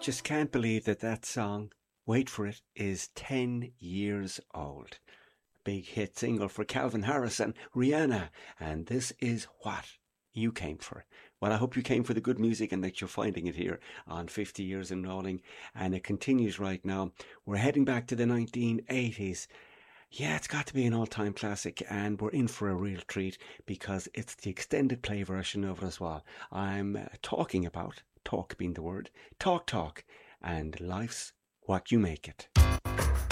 just can't believe that that song, wait for it, is 10 years old. Big hit single for Calvin Harris and Rihanna, and this is what you came for. Well, I hope you came for the good music and that you're finding it here on 50 Years and Rolling, and it continues right now. We're heading back to the 1980s. Yeah, it's got to be an all-time classic, and we're in for a real treat because it's the extended play version of it as well. I'm talking about, talk being the word, Talk Talk, and Life's What You Make It.